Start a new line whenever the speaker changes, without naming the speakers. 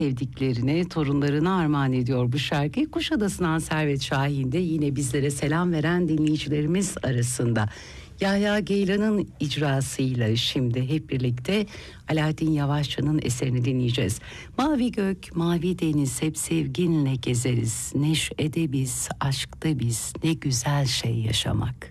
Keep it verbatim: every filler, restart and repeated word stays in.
sevdiklerine, torunlarına armağan ediyor bu şarkıyı. Kuşadası'ndan Servet Şahin de yine bizlere selam veren dinleyicilerimiz arasında. Yahya Geylan'ın icrasıyla şimdi hep birlikte Alaaddin Yavaşçı'nın eserini dinleyeceğiz. Mavi gök, mavi deniz, hep sevginle gezeriz. Neşede biz, aşkta biz, ne güzel şey yaşamak.